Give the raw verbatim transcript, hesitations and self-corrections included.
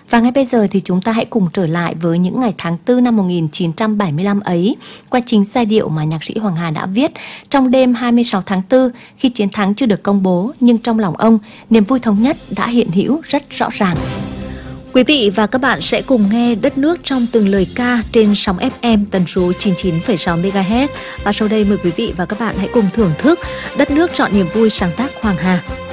Và ngay bây giờ thì chúng ta hãy cùng trở lại với những ngày tháng tư năm một nghìn chín trăm bảy mươi lăm ấy qua chính giai điệu mà nhạc sĩ Hoàng Hà đã viết trong đêm hai mươi sáu tháng tư khi chiến thắng chưa được công bố, nhưng trong lòng ông, niềm vui thống nhất đã hiện hữu rất rõ ràng. Quý vị và các bạn sẽ cùng nghe Đất nước trong từng lời ca trên sóng ép em tần số chín mươi chín phẩy sáu mê ga héc. Và sau đây mời quý vị và các bạn hãy cùng thưởng thức Đất nước trọn niềm vui sáng tác Hoàng Hà.